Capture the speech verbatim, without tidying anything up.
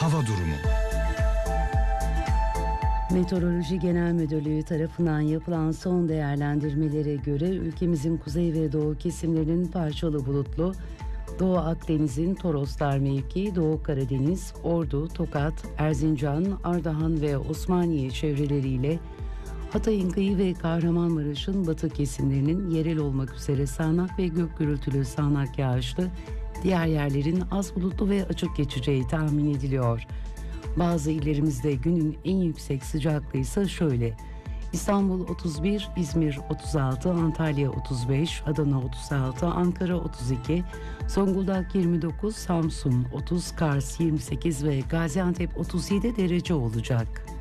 hava durumu. Meteoroloji Genel Müdürlüğü tarafından yapılan son değerlendirmelere göre ülkemizin kuzey ve doğu kesimlerinin parçalı bulutlu, Doğu Akdeniz'in Toroslar mevki, Doğu Karadeniz, Ordu, Tokat, Erzincan, Ardahan ve Osmaniye çevreleriyle Hatay'ın kıyı ve Kahramanmaraş'ın batı kesimlerinin yerel olmak üzere sağanak ve gök gürültülü sağanak yağışlı, diğer yerlerin az bulutlu ve açık geçeceği tahmin ediliyor. Bazı illerimizde günün en yüksek sıcaklığı ise şöyle: İstanbul otuz bir, İzmir otuz altı, Antalya otuz beş, Adana otuz altı, Ankara otuz iki, Zonguldak yirmi dokuz, Samsun otuz, Kars yirmi sekiz ve Gaziantep otuz yedi derece olacak.